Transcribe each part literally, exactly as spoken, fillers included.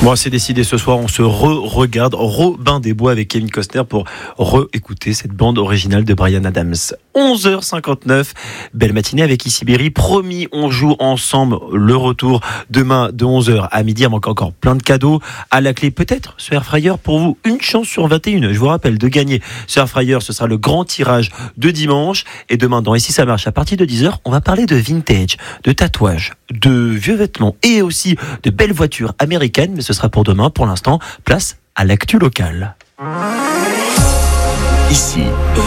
Bon, c'est décidé, ce soir, on se re-regarde Robin des Bois avec Kevin Costner pour re-écouter cette bande originale de Bryan Adams. onze heures cinquante-neuf, belle matinée avec Ici Berry. Promis, on joue ensemble le retour demain de onze heures à midi. Il manque encore plein de cadeaux à la clé. Peut-être ce Airfryer pour vous, une chance sur vingt et une. Je vous rappelle de gagner ce Airfryer, ce sera le grand tirage de dimanche. Et demain, dans Et si ça marche, à partir de dix heures, on va parler de vintage, de tatouages, de vieux vêtements et aussi de belles voitures américaines. Mais ce sera pour demain. Pour l'instant, place à l'actu locale. Ici,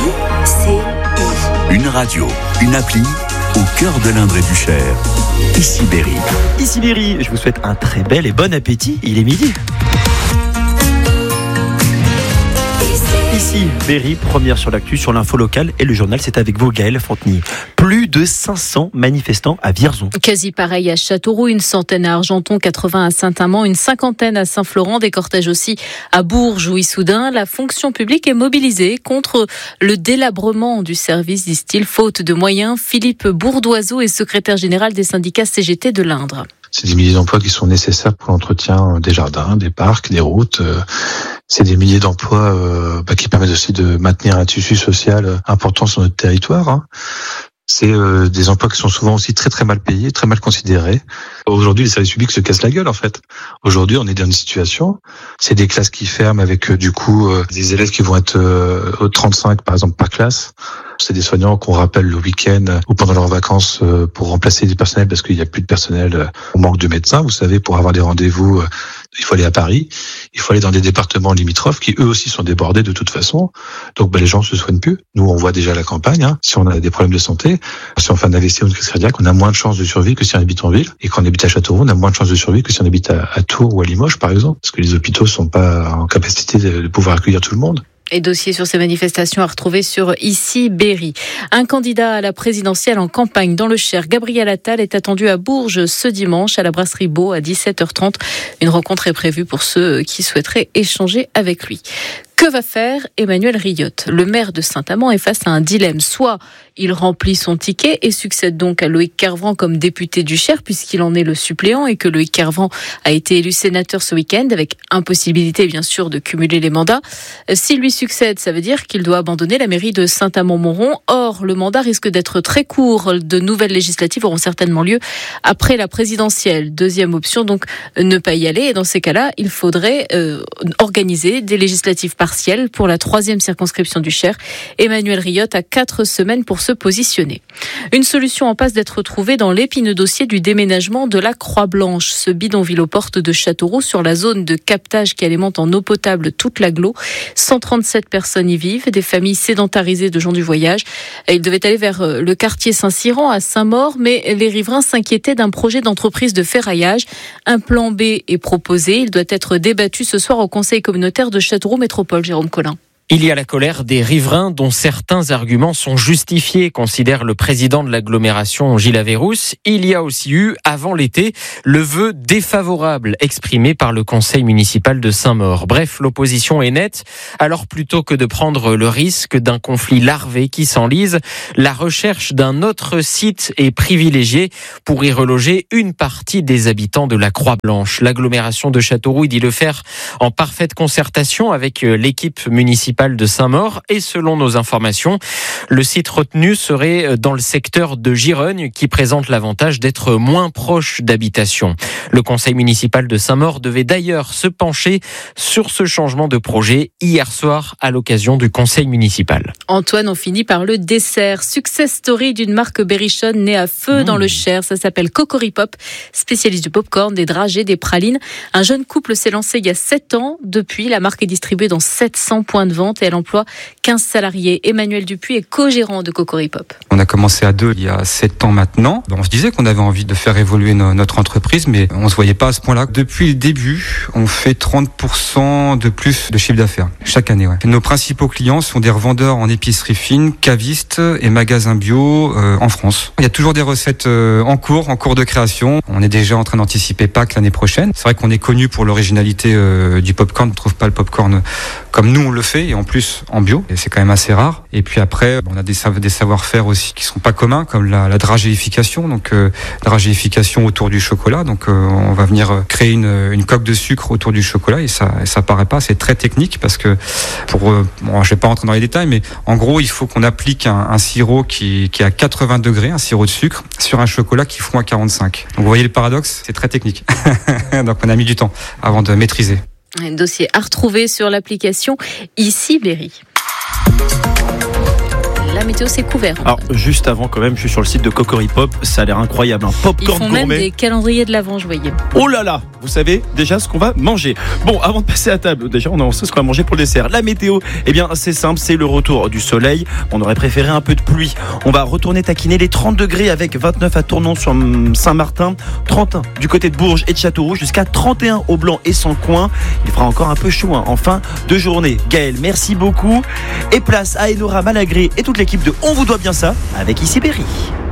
une radio, une appli au cœur de l'Indre et du Cher. Ici Berry. Ici Berry, je vous souhaite un très bel et bon appétit. Il est midi. Ici Berry, première sur l'actu, sur l'info locale et le journal, c'est avec vous Gaëlle Fontenay. Plus de cinq cents manifestants à Vierzon. Quasi pareil à Châteauroux, une centaine à Argenton, quatre-vingts à Saint-Amand, une cinquantaine à Saint-Florent, des cortèges aussi à Bourges ou Issoudun. La fonction publique est mobilisée contre le délabrement du service, disent-ils, faute de moyens. Philippe Bourdoiseau est secrétaire général des syndicats C G T de l'Indre. C'est des milliers d'emplois qui sont nécessaires pour l'entretien des jardins, des parcs, des routes. C'est des milliers d'emplois euh, bah, qui permettent aussi de maintenir un tissu social important sur notre territoire. Hein. C'est euh, des emplois qui sont souvent aussi très très mal payés, très mal considérés. Aujourd'hui, les services publics se cassent la gueule en fait. Aujourd'hui, on est dans une situation, c'est des classes qui ferment avec euh, du coup euh, des élèves qui vont être euh, au trente-cinq par exemple par classe. C'est des soignants qu'on rappelle le week-end ou pendant leurs vacances euh, pour remplacer du personnel parce qu'il n'y a plus de personnel. Euh, on manque de médecins, vous savez, pour avoir des rendez-vous, euh, il faut aller à Paris, il faut aller dans des départements limitrophes qui eux aussi sont débordés de toute façon. Donc bah, les gens se soignent plus. Nous, on voit déjà la campagne. Hein. Si on a des problèmes de santé, si on fait un A V C ou une crise cardiaque, on a moins de chances de survie que si on habite en ville. Et quand on habite à Châteauroux, on a moins de chances de survie que si on habite à, à Tours ou à Limoges, par exemple, parce que les hôpitaux sont pas en capacité de, de pouvoir accueillir tout le monde. Et dossier sur ces manifestations à retrouver sur Ici Berry. Un candidat à la présidentielle en campagne dans le Cher, Gabriel Attal, est attendu à Bourges ce dimanche à la brasserie Beau à dix-sept heures trente. Une rencontre est prévue pour ceux qui souhaiteraient échanger avec lui. Que va faire Emmanuel Riotte ? Le maire de Saint-Amand est face à un dilemme. Soit il remplit son ticket et succède donc à Loïc Kervran comme député du Cher, puisqu'il en est le suppléant et que Loïc Kervran a été élu sénateur ce week-end, avec impossibilité bien sûr de cumuler les mandats. S'il lui succède, ça veut dire qu'il doit abandonner la mairie de Saint-Amand-Montrond. Or, le mandat risque d'être très court. De nouvelles législatives auront certainement lieu après la présidentielle. Deuxième option, donc ne pas y aller. Et dans ces cas-là, il faudrait euh, organiser des législatives partielles pour la troisième circonscription du Cher. Emmanuel Riotte a quatre semaines pour se positionner. Une solution en passe d'être trouvée dans l'épineux dossier du déménagement de la Croix-Blanche. Ce bidonville aux portes de Châteauroux, sur la zone de captage qui alimente en eau potable toute l'agglo. cent trente-sept personnes y vivent, des familles sédentarisées de gens du voyage. Ils devaient aller vers le quartier Saint-Cyran à Saint-Maur, mais les riverains s'inquiétaient d'un projet d'entreprise de ferraillage. Un plan B est proposé. Il doit être débattu ce soir au conseil communautaire de Châteauroux Métropole. Jérôme Collin. Il y a la colère des riverains dont certains arguments sont justifiés, considère le président de l'agglomération Gilles Averrousse. Il y a aussi eu, avant l'été, le vœu défavorable exprimé par le conseil municipal de Saint-Maur. Bref, l'opposition est nette. Alors plutôt que de prendre le risque d'un conflit larvé qui s'enlise, la recherche d'un autre site est privilégiée pour y reloger une partie des habitants de la Croix-Blanche. L'agglomération de Châteauroux dit le faire en parfaite concertation avec l'équipe municipale de Saint-Maur et selon nos informations, le site retenu serait dans le secteur de Girogne qui présente l'avantage d'être moins proche d'habitation. Le conseil municipal de Saint-Maur devait d'ailleurs se pencher sur ce changement de projet hier soir à l'occasion du conseil municipal. Antoine, on finit par le dessert. Success story d'une marque berrichonne née à feu mmh. dans le Cher. Ça s'appelle Cocoripop, spécialiste du popcorn, des dragées, des pralines. Un jeune couple s'est lancé il y a sept ans. Depuis, la marque est distribuée dans sept cents points de vente et elle emploie quinze salariés. Emmanuel Dupuis est co-gérant de Cocoripop. On a commencé à deux il y a sept ans maintenant. On se disait qu'on avait envie de faire évoluer no- notre entreprise, mais on se voyait pas à ce point-là. Depuis le début, on fait trente pour cent de plus de chiffre d'affaires chaque année. Ouais. Nos principaux clients sont des revendeurs en épicerie fine, cavistes et magasins bio euh, en France. Il y a toujours des recettes euh, en cours, en cours de création. On est déjà en train d'anticiper Pâques l'année prochaine. C'est vrai qu'on est connu pour l'originalité euh, du popcorn. On ne trouve pas le popcorn comme nous on le fait et on en plus en bio, et c'est quand même assez rare. Et puis après, on a des, des savoir-faire aussi qui sont pas communs, comme la, la dragéification, donc euh, dragéification autour du chocolat. Donc euh, on va venir créer une, une coque de sucre autour du chocolat, et ça, et ça paraît pas, c'est très technique parce que pour, euh, bon, je vais pas rentrer dans les détails, mais en gros, il faut qu'on applique un, un sirop qui, qui est à quatre-vingts degrés, un sirop de sucre, sur un chocolat qui fond à quarante-cinq. Donc vous voyez le paradoxe, c'est très technique. Donc on a mis du temps avant de maîtriser. Un dossier à retrouver sur l'application Ici Berry. La météo, c'est couvert. Alors, juste avant, quand même, je suis sur le site de Cocoripop. Ça a l'air incroyable. Un popcorn gourmet. Ils font gourmet. même des calendriers de l'Avent, je voyais. Oh là là, vous savez déjà ce qu'on va manger. Bon, avant de passer à table, déjà, on sait ce qu'on va manger pour le dessert. La météo, eh bien, c'est simple, c'est le retour du soleil. On aurait préféré un peu de pluie. On va retourner taquiner les trente degrés avec vingt-neuf à Tournon sur Saint-Martin, trente et un du côté de Bourges et de Châteauroux, jusqu'à trente et un au Blanc et sans coin. Il fera encore un peu chaud, hein, en fin de journée. Gaël, merci beaucoup. Et place à Enora Malagré et toute l'équipe de On vous doit bien ça avec Ici Berry.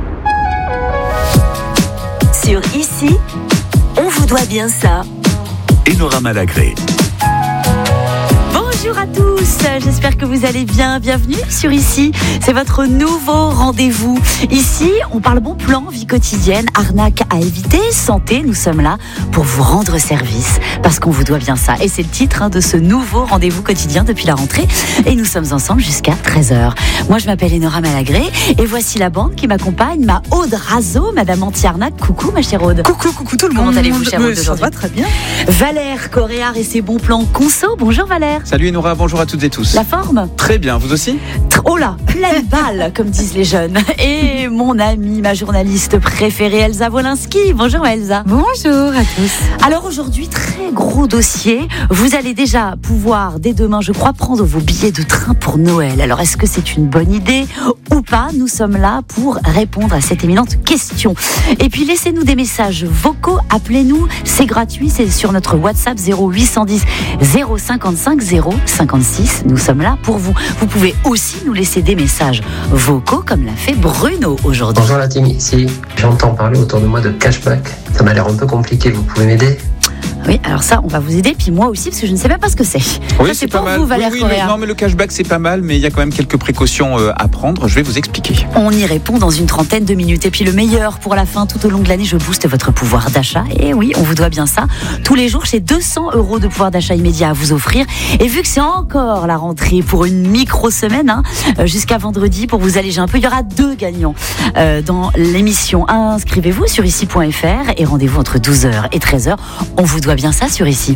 Sur Ici, on vous doit bien ça. Enora Malagré. Bonjour à tous, j'espère que vous allez bien. Bienvenue sur Ici, c'est votre nouveau rendez-vous. Ici, on parle bon plan, vie quotidienne, arnaque à éviter, santé. Nous sommes là pour vous rendre service parce qu'on vous doit bien ça. Et c'est le titre hein, de ce nouveau rendez-vous quotidien depuis la rentrée. Et nous sommes ensemble jusqu'à treize heures. Moi, je m'appelle Enora Malagré et voici la bande qui m'accompagne, ma Aude Razo, Madame Anti-Arnaque. Coucou ma chère Aude. Coucou, coucou tout le monde. Comment allez-vous, chère Aude, Ça va très bien. Valère Coréard et ses bons plans conso. Bonjour Valère. Salut Enora, bonjour à toutes et tous. La forme? Très bien, vous aussi? Oh là, pleine balle, comme disent les jeunes. Et mon amie, ma journaliste préférée, Elsa Wolinski. Bonjour Elsa. Bonjour à tous. Alors aujourd'hui, très gros dossier. Vous allez déjà pouvoir, dès demain, je crois, prendre vos billets de train pour Noël. Alors est-ce que c'est une bonne idée ou pas? Nous sommes là pour répondre à cette éminente question. Et puis laissez-nous des messages vocaux, appelez-nous, c'est gratuit, c'est sur notre WhatsApp zéro huit cent dix zéro cinquante-cinq zéro cinquante-six. Nous sommes là pour vous. Vous pouvez aussi nous laisser des messages vocaux comme l'a fait Bruno aujourd'hui. Bonjour la team, ici j'entends parler autour de moi de cashback. Ça m'a l'air un peu compliqué, vous pouvez m'aider? Oui, alors ça, on va vous aider, puis moi aussi, parce que je ne sais même pas ce que c'est. Oui, ça, c'est pas mal. Vous, Valère oui, oui, le, non, mais le cashback, c'est pas mal, mais il y a quand même quelques précautions euh, à prendre. Je vais vous expliquer. On y répond dans une trentaine de minutes. Et puis le meilleur pour la fin, tout au long de l'année, je booste votre pouvoir d'achat. Et oui, on vous doit bien ça. Tous les jours, j'ai deux cents euros de pouvoir d'achat immédiat à vous offrir. Et vu que c'est encore la rentrée pour une micro-semaine, hein, jusqu'à vendredi, pour vous alléger un peu, il y aura deux gagnants euh, dans l'émission. Inscrivez-vous sur ici point f r et rendez-vous entre douze heures et treize heures. On vous doit bien ça sur Ici.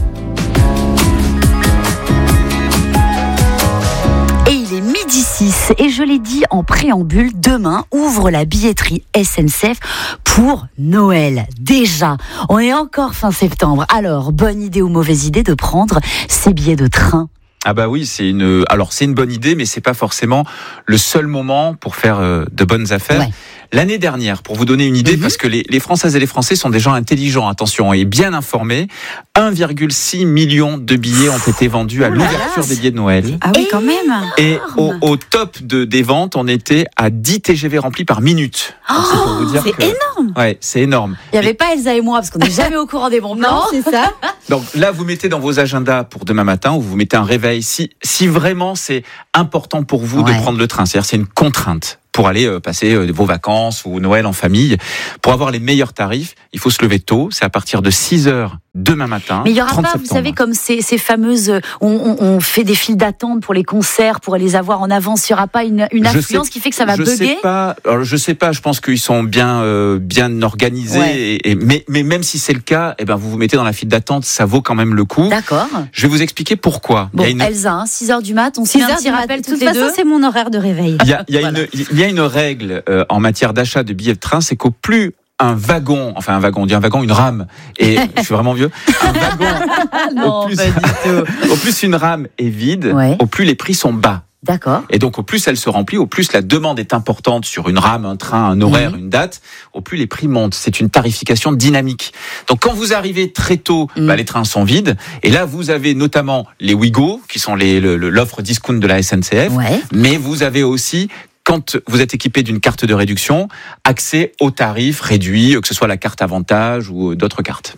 Et il est midi six et je l'ai dit en préambule, demain ouvre la billetterie S N C F pour Noël. Déjà, on est encore fin septembre. Alors, bonne idée ou mauvaise idée de prendre ces billets de train? Ah bah oui, c'est une. Alors c'est une bonne idée, mais c'est pas forcément le seul moment pour faire euh, de bonnes affaires. Ouais. L'année dernière, pour vous donner une idée, mmh. parce que les, les Françaises et les Français sont des gens intelligents, attention, et bien informés, un virgule six million de billets ont été vendus à l'ouverture des billets de Noël. Ah oui, quand même. Et au, au top de, des ventes, on était à dix T G V remplis par minute. Oh, c'est pour vous dire c'est que, énorme. Ouais, c'est énorme. Il n'y avait et... pas Elsa et moi, parce qu'on n'est jamais au courant des bons plans. Non, c'est ça. Donc là, vous mettez dans vos agendas pour demain matin, ou vous mettez un réveil, si, si vraiment c'est important pour vous ouais. de prendre le train. C'est-à-dire c'est une contrainte. Pour aller euh, passer euh, vos vacances ou Noël en famille. Pour avoir les meilleurs tarifs, il faut se lever tôt. C'est à partir de six heures demain matin. Mais il n'y aura pas, septembre. Vous savez, comme ces, ces fameuses... On, on, on fait des files d'attente pour les concerts, pour les avoir en avance. Il n'y aura pas une, une influence sais, qui fait que ça va je bugger sais pas, alors Je ne sais pas. Je pense qu'ils sont bien, euh, bien organisés. Ouais. Et, et, mais, mais même si c'est le cas, eh ben, vous vous mettez dans la file d'attente. Ça vaut quand même le coup. D'accord. Je vais vous expliquer pourquoi. Bon, il y a une... Elsa, hein, six heures du mat, on se fait un petit rappel toutes les deux. De toute façon, c'est mon horaire de réveil. Il y a, il y a, voilà. une, il y a une règle euh, en matière d'achat de billets de train, c'est qu'au plus un wagon, enfin un wagon, on dit un wagon, une rame, et je suis vraiment vieux, un wagon, non, au, plus, pas du tout. au plus une rame est vide, ouais. au plus les prix sont bas. D'accord. Et donc, au plus elle se remplit, au plus la demande est importante sur une rame, un train, un horaire, mmh. une date, au plus les prix montent. C'est une tarification dynamique. Donc, quand vous arrivez très tôt, mmh. bah, les trains sont vides. Et là, vous avez notamment les Ouigo, qui sont les, le, l'offre discount de la S N C F. Ouais. Mais vous avez aussi, quand vous êtes équipé d'une carte de réduction, accès aux tarifs réduits, que ce soit la carte Avantage ou d'autres cartes.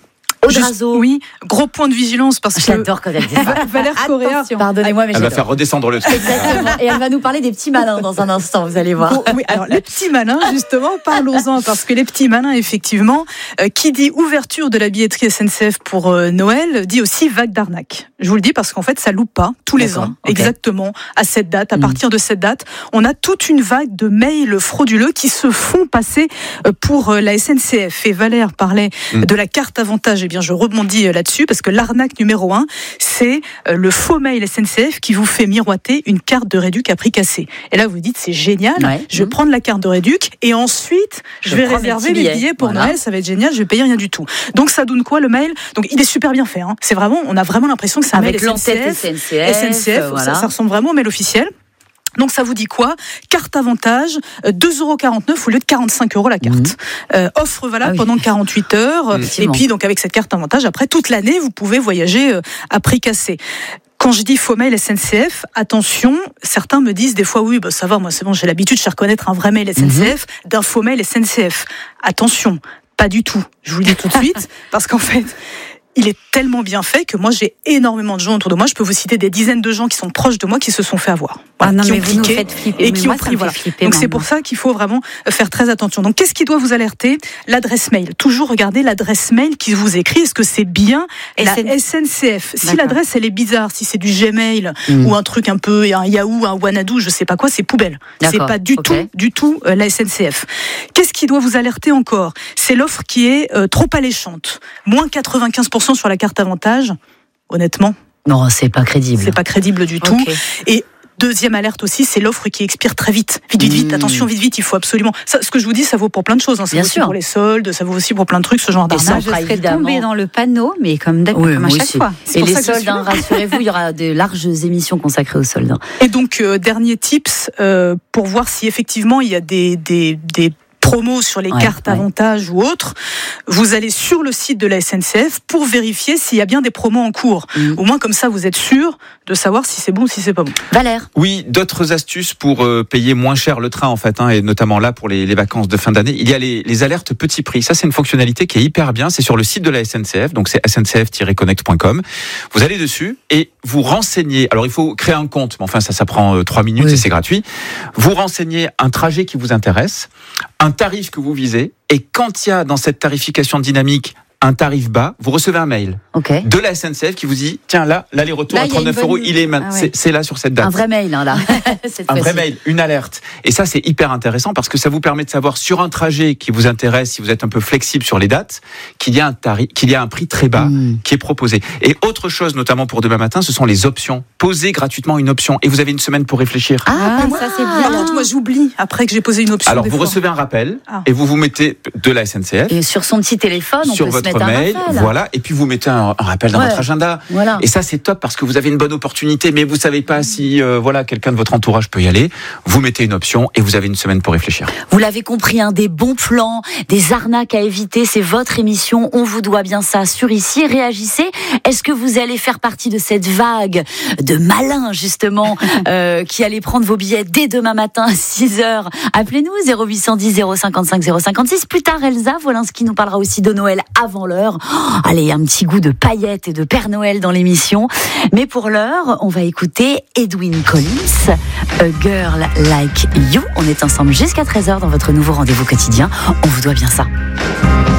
Audrazo. Oui, gros point de vigilance parce Je que l'adore quand elle dit ça. Valère Correa. Pardonnez-moi, mais Elle va j'adore. faire redescendre le truc. Exactement. Et elle va nous parler des petits malins dans un instant, vous allez voir. Bon, oui, alors les petits malins, justement, parlons-en, parce que les petits malins, effectivement, euh, qui dit ouverture de la billetterie S N C F pour euh, Noël, dit aussi vague d'arnaque. Je vous le dis parce qu'en fait, ça loupe pas tous les D'accord, ans, ok. exactement à cette date. À Mm. partir de cette date, on a toute une vague de mails frauduleux qui se font passer euh, pour euh, la S N C F. Et Valère parlait Mm. de la carte avantage. Eh bien, je rebondis euh, là-dessus parce que l'arnaque numéro un, c'est euh, le faux mail S N C F qui vous fait miroiter une carte de réduc à prix cassé. Et là, vous dites, c'est génial. Ouais. Je vais Mm. prendre la carte de réduc et ensuite, je, Je vais prends mes réserver petits mes billets. billets pour Voilà. Noël. Ça va être génial. Je vais payer rien du tout. Donc, ça donne quoi le mail? Donc, il est super bien fait. Hein. C'est vraiment, on a vraiment l'impression que c'est un Avec mail l'entête S N C F. S N C F. S N C F, euh, voilà. ça, ça ressemble vraiment au mail officiel. Donc ça vous dit quoi? Carte avantage, euh, deux euros quarante-neuf au lieu de quarante-cinq euros la carte. Mhm. Euh, offre valable Ah oui. pendant quarante-huit heures. Mhm. Et Effectivement. puis donc avec cette carte avantage, après toute l'année, vous pouvez voyager euh, à prix cassé. Quand je dis faux mail S N C F, attention, certains me disent des fois oui, bah ça va, moi c'est bon, j'ai l'habitude, je sais reconnaître un vrai mail S N C F d'un faux mail S N C F. Attention, pas du tout. Je vous le dis tout de suite, parce qu'en fait, il est tellement bien fait que moi j'ai énormément de gens autour de moi. Je peux vous citer des dizaines de gens qui sont proches de moi qui se sont fait avoir, Ah non, qui mais ont vous nous cliqué faites flipper. et Mais qui moi, ont ça pris. me Voilà. fait flipper, Donc c'est maintenant. pour ça qu'il faut vraiment faire très attention. Donc qu'est-ce qui doit vous alerter? L'adresse mail. Toujours regarder l'adresse mail qui vous écrit. Est-ce que c'est bien la S N- S N C F? Si D'accord. l'adresse elle est bizarre, si c'est du Gmail Mm. ou un truc un peu un Yahoo, un Wanadoo, je sais pas quoi, c'est poubelle. C'est D'accord, pas du ok. tout, du tout euh, la S N C F. Qu'est-ce qui doit vous alerter encore? C'est l'offre qui est euh, trop alléchante. Moins quatre-vingt-quinze pour cent sur la carte avantage. Honnêtement, Non, c'est pas crédible. c'est pas crédible du tout. Ok. Et deuxième alerte aussi, c'est l'offre qui expire très vite. Vite, vite, vite, Mmh. attention, vite, vite, il faut absolument. Ça, ce que je vous dis, ça vaut pour plein de choses. Hein. Ça Bien vaut aussi sûr. pour les soldes, ça vaut aussi pour plein de trucs, ce genre Et ça, Moi, d'arnaque. je fera serais évidemment- tombée dans le panneau, mais comme, d'hab- Oui, comme à moi chaque aussi. fois. C'est Et pour les ça que je soldes, suis hein, là. rassurez-vous, il y aura de larges émissions consacrées aux soldes. hein. Et donc, euh, dernier tips, euh, pour voir si effectivement il y a des, des, des promos sur les Ouais, cartes ouais. avantages ou autres, vous allez sur le site de la S N C F pour vérifier s'il y a bien des promos en cours. Mm. Au moins, comme ça, vous êtes sûr de savoir si c'est bon ou si c'est pas bon. Valère. Oui, d'autres astuces pour euh, payer moins cher le train en fait, hein, et notamment là pour les, les vacances de fin d'année. Il y a les, les alertes petit prix. Ça, c'est une fonctionnalité qui est hyper bien. C'est sur le site de la S N C F, donc c'est s n c f tiret connect point com. Vous allez dessus et vous renseignez. Alors, il faut créer un compte, mais enfin ça, ça prend euh, trois minutes Oui. et c'est gratuit. Vous renseignez un trajet qui vous intéresse, un tarif que vous visez, et quand il y a dans cette tarification dynamique un tarif bas, vous recevez un mail Ok. de la S N C F qui vous dit tiens là l'aller-retour Là, à il y a une trente-neuf euros, bonne- il est maintenant. Ah ouais. C'est- c'est là sur cette date. Un vrai mail, hein, là. Cette Un vrai fois-ci. mail, une alerte. Et ça, c'est hyper intéressant parce que ça vous permet de savoir sur un trajet qui vous intéresse, si vous êtes un peu flexible sur les dates, qu'il y a un tarif, qu'il y a un prix très bas Mm. qui est proposé. Et autre chose, notamment pour demain matin, ce sont les options. Posez gratuitement une option et vous avez une semaine pour réfléchir. Ah, Ah, pas ça, mal. c'est bien. Par contre, moi, j'oublie après que j'ai posé une option. Alors, des vous fois. recevez un rappel Ah. et vous vous mettez de la S N C F Et sur son petit téléphone, on sur peut se votre mettre un mail, rappel. voilà, et puis vous mettez un, un rappel dans Ouais. votre agenda. Voilà. Et ça, c'est top parce que vous avez une bonne opportunité, mais vous savez pas si euh, voilà quelqu'un de votre entourage peut y aller. Vous mettez une option et vous avez une semaine pour réfléchir. Vous l'avez compris, hein, des bons plans, des arnaques à éviter, c'est votre émission. On vous doit bien ça sur ici. Réagissez. Est-ce que vous allez faire partie de cette vague de malins, justement, euh, qui allez prendre vos billets dès demain matin à six heures? Appelez-nous zéro huit cent dix zéro cinquante-cinq zéro cinquante-six. Plus tard, Elsa Wolinski nous parlera aussi de Noël avant l'heure. Oh, allez, un petit goût de paillettes et de Père Noël dans l'émission. Mais pour l'heure, on va écouter Edwyn Collins, A Girl Like You. On est ensemble jusqu'à treize heures dans votre nouveau rendez-vous quotidien. On vous doit bien ça.